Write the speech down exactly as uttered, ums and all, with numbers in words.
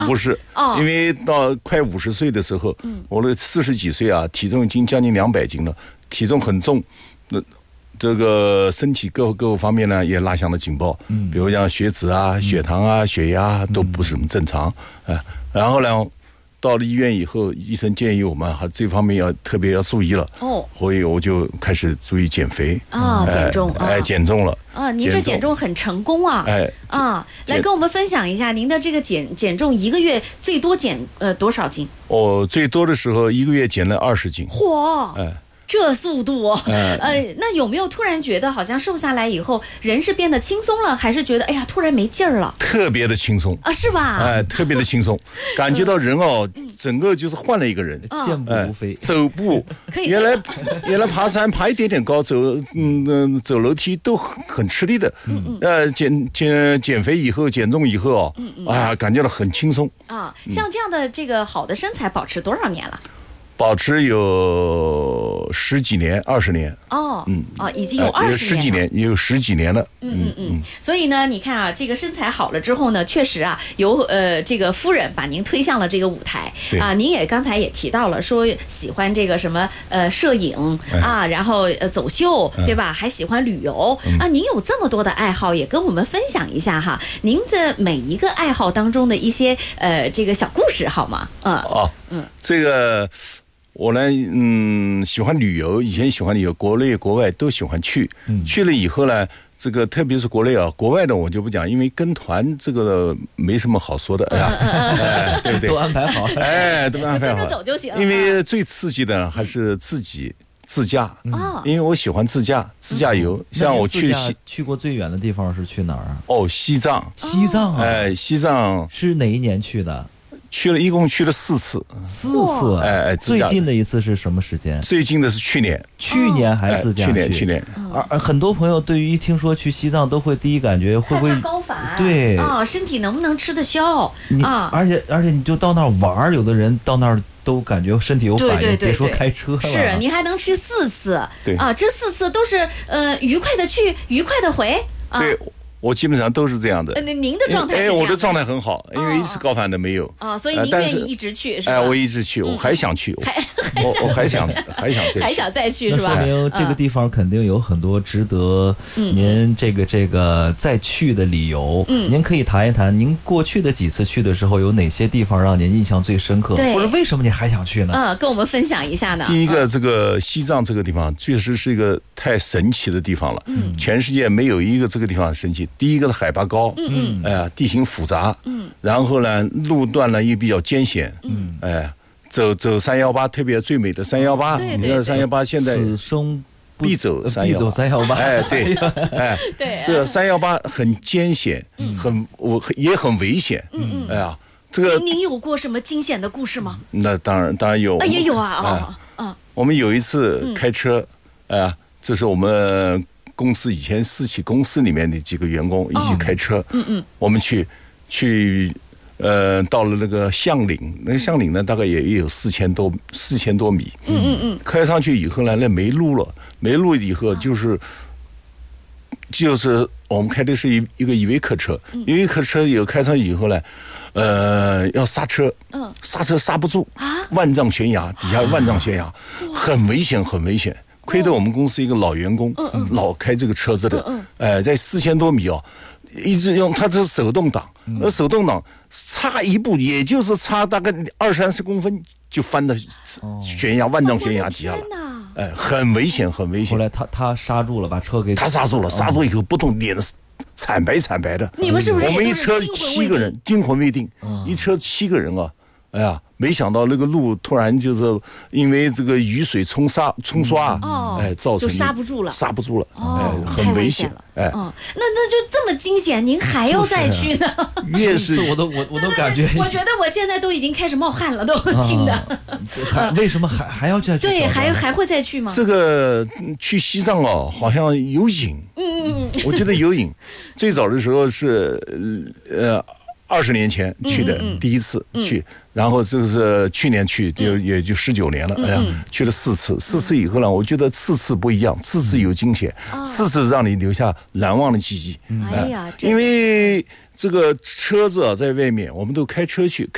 不是， 哦， 因为到快五十岁的时候，嗯，我的四十几岁啊，体重已经将近两百斤了，体重很重，那这个身体各各个方面呢也拉响了警报，嗯，比如像血脂啊、血糖啊、血压都不是很正常，啊，然后呢。到了医院以后，医生建议我们还这方面要特别要注意了。哦，所以我就开始注意减肥啊，减重， 哎，减重了。 啊，您这减重很成功啊！ 哎， 啊，来跟我们分享一下您的这个减减重，一个月最多减呃多少斤？ 哦，最多的时候一个月减了二十斤。 嚯！哎。这速度， 呃， 那有没有突然觉得好像瘦下来以后人是变得轻松了，还是觉得哎呀突然没劲儿了？ 特别的轻松啊，是吧？ 哎，特别的轻松，感觉到人哦，整个就是换了一个人， 健步如飞， 走步，原来原来爬山爬一点点高，走嗯嗯走楼梯都很很吃力的，嗯嗯，呃减减减肥以后减重以后哦，嗯嗯，啊感觉到很轻松啊，像这样的这个好的身材保持多少年了？ 保持有十几年、二十年哦，嗯，哦，已经有二十年，十几年，有十几年了。 嗯嗯嗯。所以呢，你看啊，这个身材好了之后呢，确实啊，由呃这个夫人把您推向了这个舞台啊。您也刚才也提到了，说喜欢这个什么呃摄影啊，然后呃走秀，对吧？还喜欢旅游啊。您有这么多的爱好，也跟我们分享一下哈。您的每一个爱好当中的一些呃这个小故事好吗？嗯。 哦，嗯，这个。我呢，嗯，喜欢旅游，以前喜欢旅游，国内国外都喜欢去。嗯，去了以后呢，这个特别是国内啊，国外的我就不讲，因为跟团这个没什么好说的，哎呀，哎，对不对？ 都安排好， 哎，都安排好， 跟着走就行。 因为最刺激的还是自己自驾，嗯，因为我喜欢自驾，自驾游。像我去去过最远的地方是去哪儿啊？ 哦，西藏， 西藏啊， 哎，西藏是哪一年去的？ 去了一共去了四次， 四次， 哎哎， 最近的一次是什么时间？ 最近的是去年， 去年还自驾去， 去年去年。 而而很多朋友对于一听说去西藏，都会第一感觉会不会高反？ 对啊，身体能不能吃得消啊？ 而且而且你就到那儿玩，有的人到那儿都感觉身体有反应，别说开车了。 是，你还能去四次， 对啊，这四次都是呃愉快的去，愉快的回啊。 对。我基本上都是这样的。 呃，您的状态？ 哎，我的状态很好，因为一次高反都没有。 啊，所以您愿意一直去是吧？ 哎，我一直去，我还想去， 还我我还想还想还想再去是吧？ 那说明这个地方肯定有很多值得您这个这个再去的理由。嗯，您可以谈一谈您过去的几次去的时候有哪些地方让您印象最深刻，或者为什么你还想去呢？ 嗯，跟我们分享一下呢。 第一个，这个西藏这个地方确实是一个太神奇的地方了。嗯，全世界没有一个这个地方神奇。第一个海拔高，嗯，哎呀，地形复杂，嗯，然后呢，路段呢又比较艰险，嗯，哎，走走三幺八，特别最美的三幺八，你知道三幺八现在此生必走三幺八， 必走三幺八， 哎，对，哎， 对， 这三幺八很艰险，很我也很危险，嗯嗯，哎呀，这个您有过什么惊险的故事吗？ 那当然当然有， 啊，也有啊，啊，嗯， 我们有一次开车，哎呀，这是我们。公司以前私企公司里面的几个员工一起开车，嗯嗯，我们去去呃到了那个象岭，那个象岭呢大概也有四千多四千多米，嗯嗯嗯，开上去以后呢，那没路了，没路以后就是就是我们开的是一一个依维柯车，依维柯车有开上以后呢，呃要刹车，嗯，刹车刹不住啊，万丈悬崖底下万丈悬崖，很危险很危险。亏得我们公司一个老员工，嗯嗯、老开这个车子的，哎、嗯呃，在四千多米哦，一直用它是手动挡，那、嗯、手动挡差一步，也就是差大概二三十公分就翻到悬崖、哦、万丈悬崖底下了，哎、呃，很危险，很危险。 后来他他刹住了，把车给他刹住了，刹住以后不动，脸惨白惨白的。 你们是不是我们一车七个人，惊魂未定，嗯、一车七个人啊。哎呀，没想到那个路突然就是因为这个雨水冲刷冲刷，嗯、哎，造成就刹不住了， 刹不住了，哦、哎，很危险了，哎，哦，那那就这么惊险，您还要再去呢？ 啊、越是我都我我都感觉， 我觉得我现在都已经开始冒汗了，都听的。 啊、为什么还还要再去？ 对，还还会再去吗？ 这个去西藏哦，好像有瘾，嗯嗯嗯，我觉得有瘾。最早的时候是呃。二十年前去的第一次去，嗯嗯、然后这是去年去，就也就十九年了。嗯、哎呀，去了四次，四次以后呢，我觉得次次不一样，次次有惊险，嗯、次次让你留下难忘的记忆。 哎呀， 因为这个车子在外面，我们都开车去。